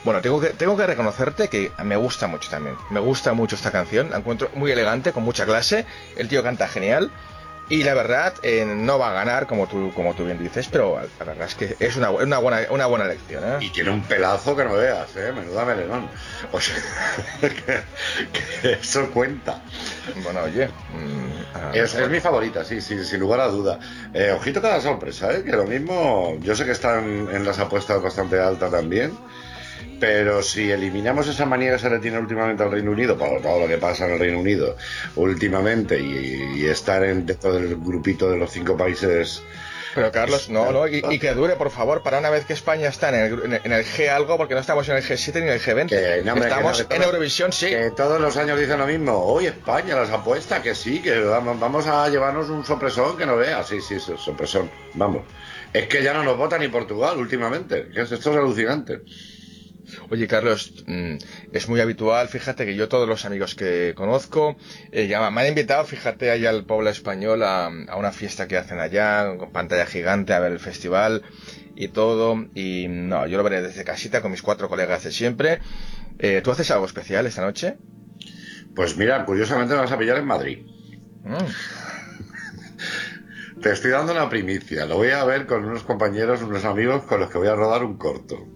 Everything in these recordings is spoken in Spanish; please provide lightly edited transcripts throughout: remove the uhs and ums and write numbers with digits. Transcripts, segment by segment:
Bueno, tengo que reconocerte que me gusta mucho también. Me gusta mucho esta canción, la encuentro muy elegante, con mucha clase. El tío canta genial. Y la verdad, no va a ganar, como tú bien dices, pero la verdad es que es una buena elección, ¿eh? Y tiene un pelazo que no veas, menuda melenón. O sea, que eso cuenta. Bueno, oye. Es mi favorita, sí, sin lugar a duda. Ojito cada sorpresa, que lo mismo, yo sé que están en las apuestas bastante altas también. Pero si eliminamos esa manía que se le tiene últimamente al Reino Unido, por todo lo que pasa en el Reino Unido últimamente, y estar dentro del grupito de los 5 países. Pero Carlos, no, y que dure, por favor, para una vez que España está en el G algo, porque no estamos en el G7 ni en el G20. Estamos en Eurovisión, sí. Que todos los años dicen lo mismo. Hoy España las apuesta, que sí, que vamos a llevarnos un sorpresón que no veas. Sí, sorpresón, vamos. Es que ya no nos vota ni Portugal últimamente. Esto es alucinante. Oye, Carlos, es muy habitual, fíjate que yo todos los amigos que conozco ya me han invitado, fíjate, allá al Pueblo Español a una fiesta que hacen allá, con pantalla gigante, a ver el festival y todo, y no, yo lo veré desde casita con mis 4 colegas de siempre. ¿Tú haces algo especial esta noche? Pues mira, curiosamente me vas a pillar en Madrid. Te estoy dando una primicia, lo voy a ver con unos compañeros, unos amigos con los que voy a rodar un corto.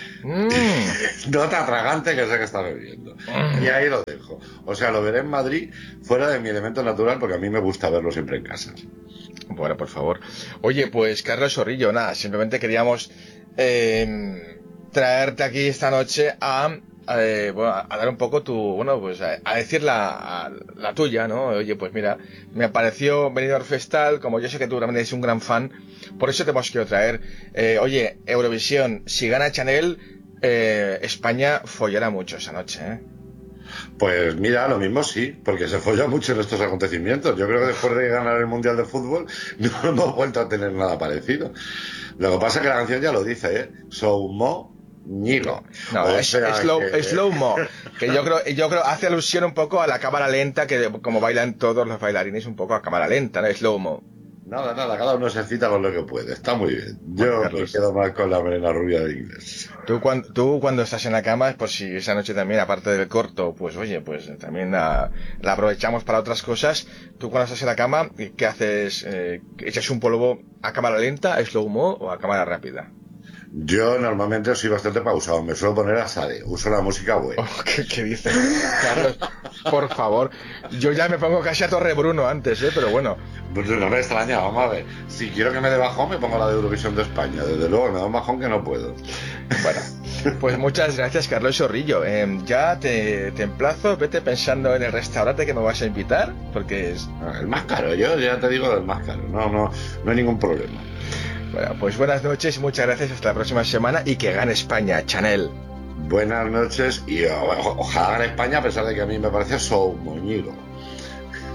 Nota atragante que sé que está bebiendo. Y ahí lo dejo. O sea, lo veré en Madrid fuera de mi elemento natural, porque a mí me gusta verlo siempre en casa. Bueno, por favor. Oye, pues Carlos Zorrillo, nada, simplemente queríamos traerte aquí esta noche a dar un poco a decir la tuya, ¿no? Oye, pues mira, me pareció Benidorm Festival, como yo sé que tú también eres un gran fan, por eso te hemos querido traer. Oye, Eurovisión, si gana Chanel, España follará mucho esa noche, ¿eh? Pues mira, lo mismo sí, porque se folla mucho en estos acontecimientos. Yo creo que después de ganar el Mundial de Fútbol no hemos vuelto a tener nada parecido. Lo que pasa es que la canción ya lo dice, Soumo Ñigo. No, es slow-mo, que yo creo hace alusión un poco a la cámara lenta, que como bailan todos los bailarines, un poco a cámara lenta, ¿no? Slow-mo. Nada, cada uno se cita con lo que puede, está muy bien. Yo me quedo más con la melena rubia de Inglés. Tú cuando estás en la cama, pues si esa noche también, aparte del corto, pues oye, pues también la aprovechamos para otras cosas. Tú cuando estás en la cama, ¿qué haces? ¿Echas un polvo a cámara lenta, a slow-mo o a cámara rápida? Yo normalmente soy bastante pausado, me suelo poner a Sade, uso la música buena. ¿Qué dices, Carlos? Por favor, yo ya me pongo casi a Torre Bruno antes, pero bueno. Pues no me extraña, vamos a ver. Si quiero que me dé bajón, me pongo la de Eurovisión de España. Desde luego, me da un bajón que no puedo. Bueno, pues muchas gracias, Carlos Zorrillo. Ya te emplazo, vete pensando en el restaurante que me vas a invitar, porque es... El más caro, yo ya te digo del más caro, no hay ningún problema. Bueno, pues buenas noches, muchas gracias, hasta la próxima semana y que gane España, Chanel. Buenas noches y ojalá gane España, a pesar de que a mí me parece Soumo Ñigo.